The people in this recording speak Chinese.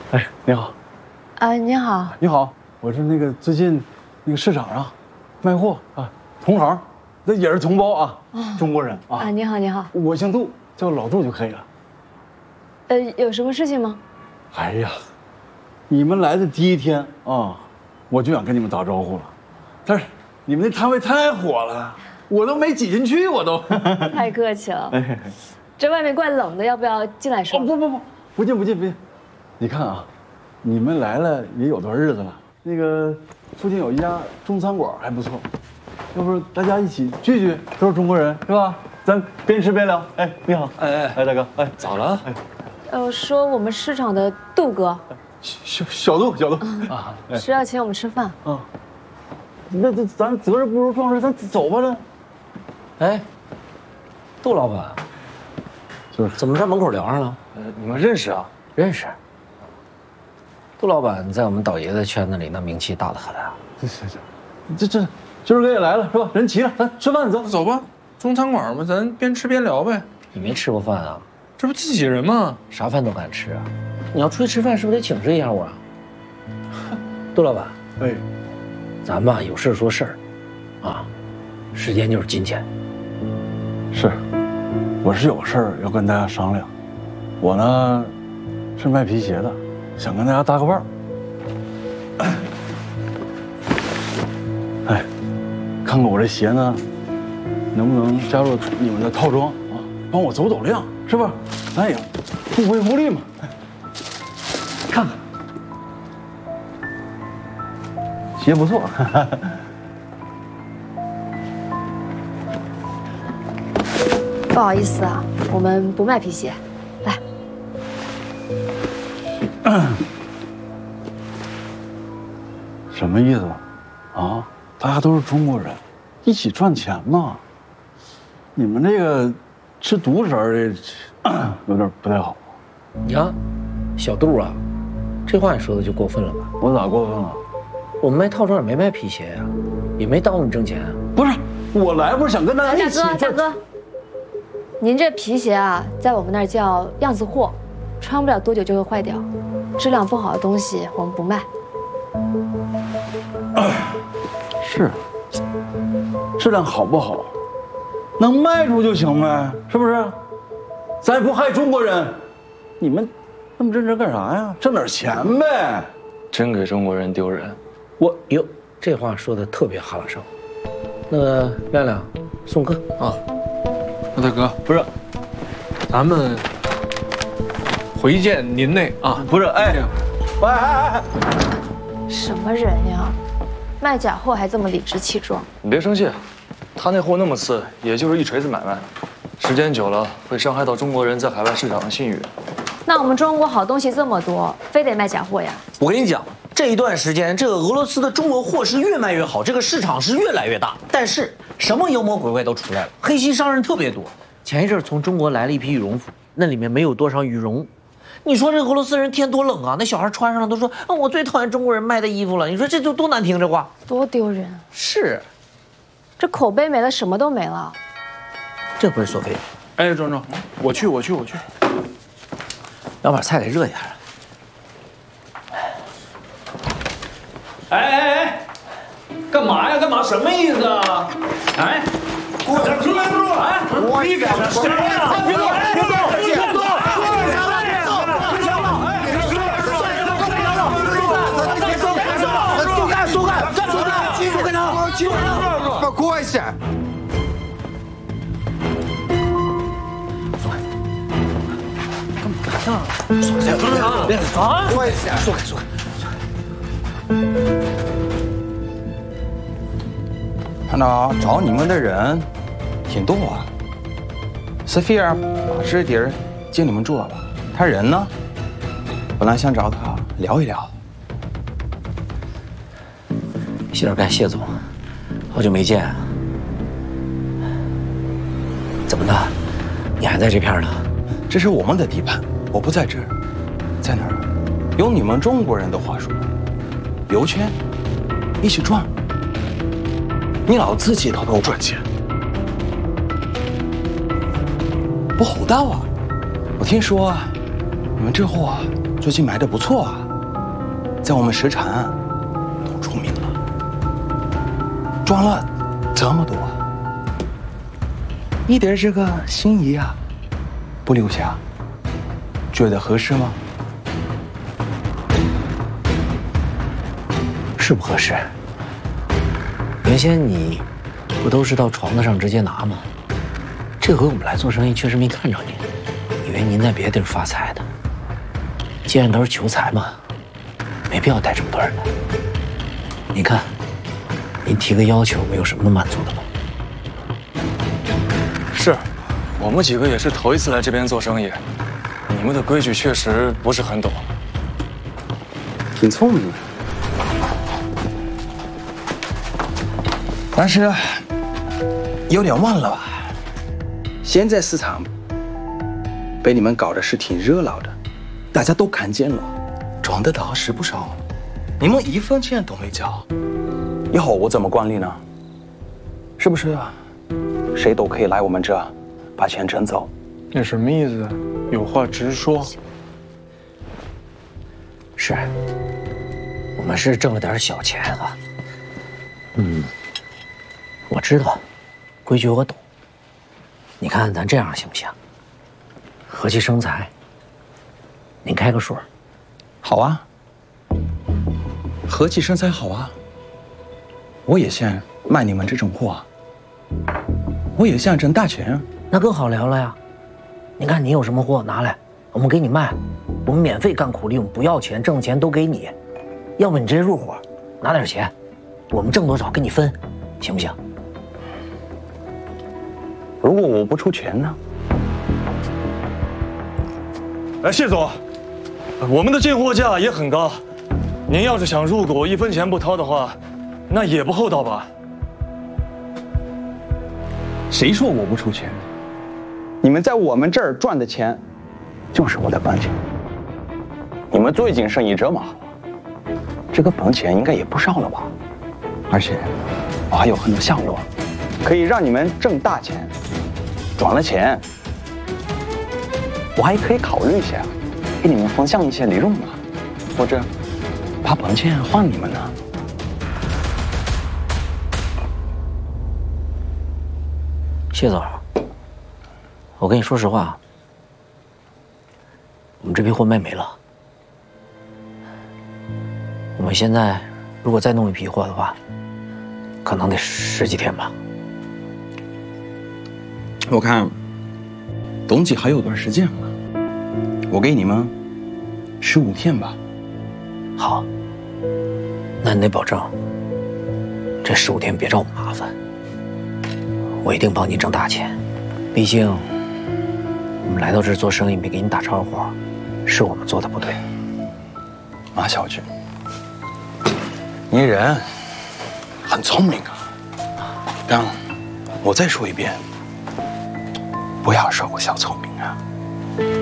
哎，你好。 你好。 你好，我是那个最近那个市场上卖货啊，同行，那也是同胞啊，中国人啊。 你好，你好。 我姓杜，叫老杜就可以了。 有什么事情吗？ 哎呀，你们来的第一天啊，我就想跟你们打招呼了，但是你们那摊位太火了，我都没挤进去，我都。 太客气了。这外面怪冷的，要不要进来说？ 不进。你看啊，你们来了也有段日子了，那个附近有一家中餐馆还不错，要不大家一起聚聚，都是中国人是吧？咱边吃边聊。哎，你好。哎，大哥，哎， 咋了？ 说我们市场的杜哥， 小杜啊， 是要请我们吃饭啊。 那咱择日不如撞日，咱走吧这。 哎，杜老板， 就是怎么在门口聊上了？ 你们认识啊？ 认识。杜老板在我们倒爷子圈子里那名气大得很啊。 这今儿个也来了是吧？人齐了，咱吃饭走吧，中餐馆嘛，咱边吃边聊呗。 你没吃过饭啊？ 这不自己人吗？ 啥饭都敢吃啊？你要出去吃饭是不是得请示一下我啊？杜老板， 哎， 咱吧有事说事儿，啊，时间就是金钱。 是，我是有事儿要跟大家商量。我呢是卖皮鞋的，想跟大家搭个伴儿。哎，看看我这鞋呢，能不能加入你们的套装啊？帮我走量，是不是？咱也互惠互利嘛。看看，鞋不错。 不好意思啊，我们不卖皮鞋。来， 什么意思啊？大家都是中国人，一起赚钱嘛。你们这个吃独食儿的，有点不太好。 呀，小杜啊，这话你说的就过分了吧？ 我咋过分了？ 我们卖套装也没卖皮鞋呀，也没耽误你挣钱啊。 不是，我来不是想跟大家一起。 大哥，您这皮鞋啊，在我们那儿叫样子货，穿不了多久就会坏掉，质量不好的东西我们不卖。 是，质量好不好，能卖出就行呗，是不是？咱也不害中国人，你们那么认真干啥呀？挣点钱呗。 真给中国人丢人。 哟，这话说的特别哈拉少。那个亮亮，送客啊。 那大哥，不是，咱们回见您那啊， 不是，哎， 什么人呀？卖假货还这么理直气壮？ 你别生气，他那货那么次，也就是一锤子买卖，时间久了会伤害到中国人在海外市场的信誉。 那我们中国好东西这么多，非得卖假货呀？ 我跟你讲，这一段时间，这个俄罗斯的中国货是越卖越好，这个市场是越来越大。但是什么妖魔鬼怪都出来了，黑心商人特别多。前一阵从中国来了一批羽绒服，那里面没有多少羽绒。你说这俄罗斯人天多冷啊，那小孩穿上了都说啊，我最讨厌中国人卖的衣服了。你说这就多难听这话， 多丢人。 是， 这口碑没了，什么都没了。 这不是索菲。 哎，壮壮，我去。 要把菜给热一下。 哎，干嘛呀？干嘛？什么意思啊？哎，给我站住！哎，你干什么呀？别动！ Успокойся! Успокойся! 看到找你们的人挺多啊。索菲亚把这地儿借你们住了吧？他人呢？本来想找他聊一聊。 谢尔盖，谢总，好久没见。怎么的？你还在这片呢？ 这是我们的地盘，我不在这儿，在哪儿？用你们中国人的话说，游圈，一起赚。你老自己偷偷赚钱，不厚道啊！我听说你们这货最近卖的不错啊，在我们市场都出名了，赚了这么多，一点这个心意啊不留下，觉得合适吗？ 是不合适。原先你不都是到床子上直接拿吗？这回我们来做生意，确实没看着您，以为您在别的地儿发财的。既然都是求财嘛，没必要带这么多人来。你看，您提个要求，没有什么能满足的吗？ 是，我们几个也是头一次来这边做生意，你们的规矩确实不是很懂。 挺聪明的，但是有点忘了吧？现在市场被你们搞的是挺热闹的，大家都看见了，赚的倒是不少，你们1分钱都没交，以后我怎么管理呢？是不是啊？谁都可以来我们这把钱挣走。 那什么意思？有话直说。 是，我们是挣了点小钱啊。我知道，规矩我懂。你看咱这样行不行？和气生财，您开个数。 好啊，和气生财好啊。我也想卖你们这种货，我也想挣大钱。 那更好聊了呀。你看你有什么货拿来，我们给你卖，我们免费干苦力，我们不要钱，挣钱都给你。要不你直接入伙，拿点钱，我们挣多少跟你分，行不行？ 如果我不出钱呢？ 哎，谢总，我们的进货价也很高，您要是想入股1分钱不掏的话，那也不厚道吧？ 谁说我不出钱？你们在我们这儿赚的钱，就是我的本钱。你们最近生意这么好，这个本钱应该也不少了吧？而且我还有很多项目，可以让你们挣大钱。赚了钱，我还可以考虑一下，给你们分享一些利润嘛，或者把本钱还你们呢。 谢总，我跟你说实话，我们这批货卖没了。我们现在如果再弄一批货的话，可能得10几天吧。 我看冬季还有段时间了，我给你们15天吧。 好，那你得保证这15天别找我麻烦，我一定帮你挣大钱。毕竟我们来到这儿做生意没给你打招呼，是我们做的不对。 马小军，你人很聪明啊，但我再说一遍，不要说我小聪明啊。